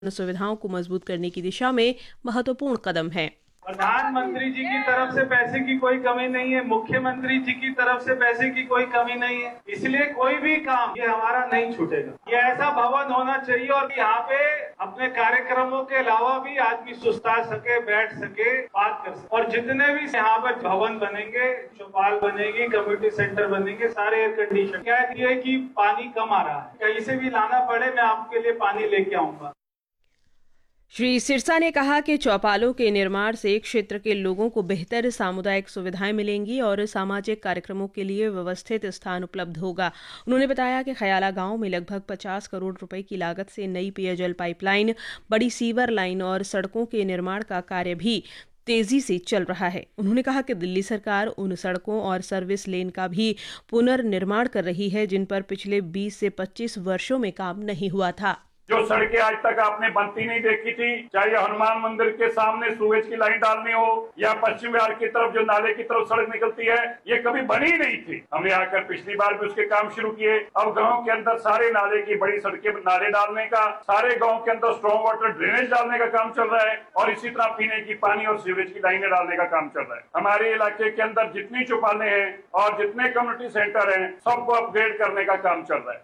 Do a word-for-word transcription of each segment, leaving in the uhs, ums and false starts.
सुविधाओं को मजबूत करने की दिशा में महत्वपूर्ण कदम है। प्रधानमंत्री जी की तरफ से पैसे की कोई कमी नहीं है, मुख्यमंत्री जी की तरफ से पैसे की कोई कमी नहीं है, इसलिए कोई भी काम ये हमारा नहीं छूटेगा। ये ऐसा भवन होना चाहिए और यहाँ पे अपने कार्यक्रमों के अलावा भी आदमी सुस्ता सके, बैठ सके, बात कर सके। और जितने भी यहाँ पर भवन बनेंगे, चौपाल बनेगी, कम्युनिटी सेंटर बनेंगे, सारे एयर कंडीशन। क्या है कि पानी कम आ रहा है, कहीं से भी लाना पड़े मैं आपके लिए पानी लेके आऊंगा। श्री सिरसा ने कहा कि चौपालों के निर्माण से क्षेत्र के लोगों को बेहतर सामुदायिक सुविधाएं मिलेंगी और सामाजिक कार्यक्रमों के लिए व्यवस्थित स्थान उपलब्ध होगा। उन्होंने बताया कि खयाला गांव में लगभग पचास करोड़ रुपए की लागत से नई पेयजल पाइपलाइन, बड़ी सीवर लाइन और सड़कों के निर्माण का कार्य भी तेजी से चल रहा है। उन्होंने कहा कि दिल्ली सरकार उन सड़कों और सर्विस लेन का भी पुनर्निर्माण कर रही है जिन पर पिछले बीस से पच्चीस वर्षों में काम नहीं हुआ था। जो सड़कें आज तक आपने बनती नहीं देखी थी, चाहे हनुमान मंदिर के सामने सूरज की लाइन डालनी हो या पश्चिम बिहार की तरफ जो नाले की तरफ सड़क निकलती है, ये कभी बनी नहीं थी। हमने आकर पिछली बार भी उसके काम शुरू किए। अब गांव के अंदर सारे नाले की बड़ी सड़कें नाले डालने का, सारे गांव के अंदर स्ट्रॉन्ग वाटर ड्रेनेज डालने का काम चल रहा है और इसी तरह पीने की पानी और सीवरेज की लाइनें डालने का काम चल रहा है। हमारे इलाके के अंदर जितनी चौपालें हैं और जितने कम्युनिटी सेंटर हैं, सबको अपग्रेड करने का काम चल रहा है।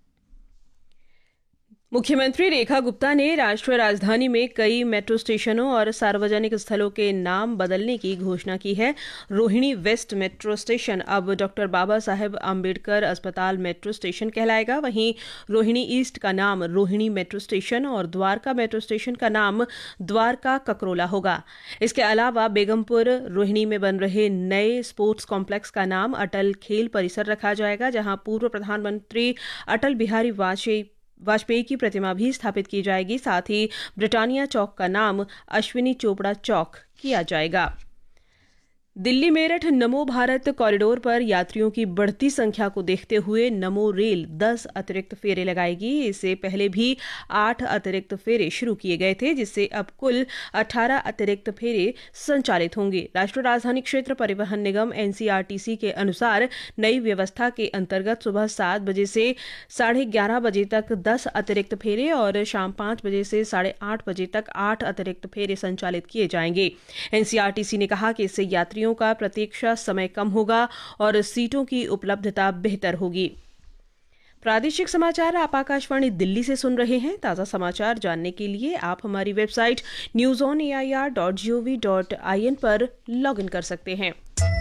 मुख्यमंत्री रेखा गुप्ता ने राष्ट्रीय राजधानी में कई मेट्रो स्टेशनों और सार्वजनिक स्थलों के नाम बदलने की घोषणा की है। रोहिणी वेस्ट मेट्रो स्टेशन अब डॉक्टर बाबा साहेब आम्बेडकर अस्पताल मेट्रो स्टेशन कहलाएगा। वहीं रोहिणी ईस्ट का नाम रोहिणी मेट्रो स्टेशन और द्वारका मेट्रो स्टेशन का नाम द्वारका ककरोला होगा। इसके अलावा बेगमपुर रोहिणी में बन रहे नए स्पोर्ट्स कॉम्प्लेक्स का नाम अटल खेल परिसर रखा जाएगा, जहां पूर्व प्रधानमंत्री अटल बिहारी वाजपेयी वाजपेयी की प्रतिमा भी स्थापित की जाएगी। साथ ही ब्रिटानिया चौक का नाम अश्विनी चोपड़ा चौक किया जाएगा। दिल्ली मेरठ नमो भारत कॉरिडोर पर यात्रियों की बढ़ती संख्या को देखते हुए नमो रेल दस अतिरिक्त फेरे लगाएगी। इससे पहले भी आठ अतिरिक्त फेरे शुरू किए गए थे, जिससे अब कुल अठारह अतिरिक्त फेरे संचालित होंगे। राष्ट्रीय राजधानी क्षेत्र परिवहन निगम एनसीआरटीसी के अनुसार नई व्यवस्था के अंतर्गत सुबह सात बजे से साढ़े ग्यारह बजे तक दस अतिरिक्त फेरे और शाम पांच बजे से साढ़े आठ बजे तक आठ अतिरिक्त फेरे संचालित किए जाएंगे। एनसीआरटीसी ने कहा कि इससे यात्री का प्रतीक्षा समय कम होगा और सीटों की उपलब्धता बेहतर होगी। प्रादेशिक समाचार आप आकाशवाणी दिल्ली से सुन रहे हैं। ताज़ा समाचार जानने के लिए आप हमारी website news on A I R dot G O V dot I N पर लॉग इन कर सकते हैं।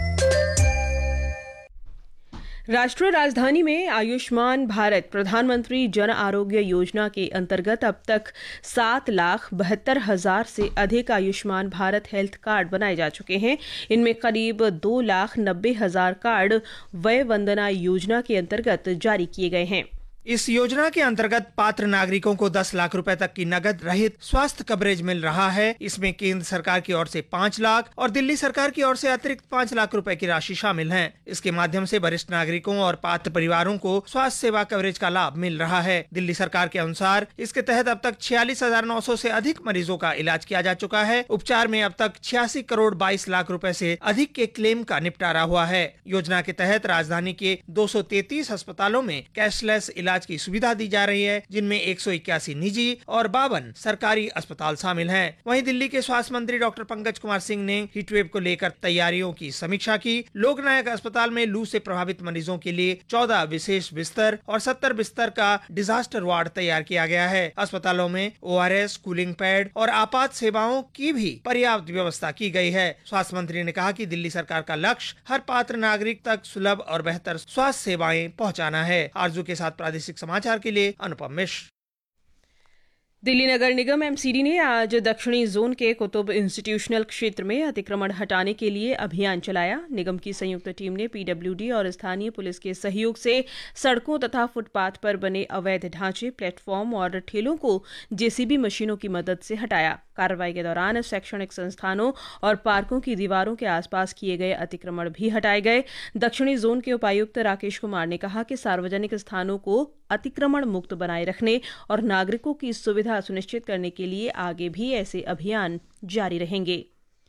राष्ट्रीय राजधानी में आयुष्मान भारत प्रधानमंत्री जन आरोग्य योजना के अंतर्गत अब तक सात लाख बहत्तर हजार से अधिक आयुष्मान भारत हेल्थ कार्ड बनाए जा चुके हैं। इनमें करीब दो लाख नब्बे हजार कार्ड वय वंदना योजना के अंतर्गत जारी किए गए हैं। इस योजना के अंतर्गत पात्र नागरिकों को दस लाख रुपए तक की नगद रहित स्वास्थ्य कवरेज मिल रहा है। इसमें केंद्र सरकार की ओर से पाँच लाख और दिल्ली सरकार की ओर से अतिरिक्त पाँच लाख रुपए की राशि शामिल है। इसके माध्यम से वरिष्ठ नागरिकों और पात्र परिवारों को स्वास्थ्य सेवा कवरेज का लाभ मिल रहा है। दिल्ली सरकार के अनुसार इसके तहत अब तक छियालीस हजार नौ सौ से अधिक मरीजों का इलाज किया जा चुका है। उपचार में अब तक छियासी करोड़ बाईस लाख रुपए से अधिक के क्लेम का निपटारा हुआ है। योजना के तहत राजधानी के दो सौ तैंतीस अस्पतालों में कैशलेस इलाज की सुविधा दी जा रही है, जिनमें एक सौ इक्यासी निजी और बावन सरकारी अस्पताल शामिल हैं। वहीं दिल्ली के स्वास्थ्य मंत्री डॉक्टर पंकज कुमार सिंह ने हीटवेव को लेकर तैयारियों की समीक्षा की। लोकनायक अस्पताल में लू से प्रभावित मरीजों के लिए चौदह विशेष बिस्तर और सत्तर बिस्तर का डिजास्टर वार्ड तैयार किया गया है। अस्पतालों में O R S, cooling pad और आपात सेवाओं की भी पर्याप्त व्यवस्था की गई है। स्वास्थ्य मंत्री ने कहा कि दिल्ली सरकार का लक्ष्य हर पात्र नागरिक तक सुलभ और बेहतर स्वास्थ्य सेवाएं पहुंचाना है। आरजू के साथ प्रादेशिक समाचार के लिए अनुपम मिश्र। दिल्ली नगर निगम एमसीडी ने आज दक्षिणी जोन के कुतुब इंस्टीट्यूशनल क्षेत्र में अतिक्रमण हटाने के लिए अभियान चलाया। निगम की संयुक्त टीम ने पीडब्ल्यूडी और स्थानीय पुलिस के सहयोग से सड़कों तथा फुटपाथ पर बने अवैध ढांचे, प्लेटफॉर्म और ठेलों को जेसीबी मशीनों की मदद से हटाया। कार्रवाई के दौरान शैक्षणिक संस्थानों और पार्कों की दीवारों के आसपास किए गए अतिक्रमण भी हटाए गए। दक्षिणी जोन के उपायुक्त राकेश कुमार ने कहा कि सार्वजनिक स्थानों को अतिक्रमण मुक्त बनाए रखने और नागरिकों की सुविधा सुनिश्चित करने के लिए आगे भी ऐसे अभियान जारी रहेंगे।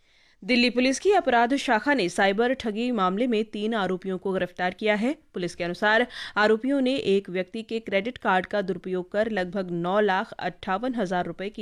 दिल्ली पुलिस की अपराध शाखा ने साइबर ठगी मामले में तीन आरोपियों को गिरफ्तार किया है। पुलिस के अनुसार आरोपियों ने एक व्यक्ति के क्रेडिट कार्ड का दुरुपयोग कर लगभग नौ लाख अट्ठावन हजार रुपए की